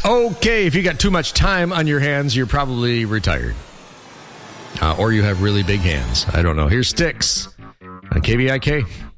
Okay, if you got too much time on your hands, you're probably retired. Or you have really big hands. I don't know. Here's Styx on KBIK.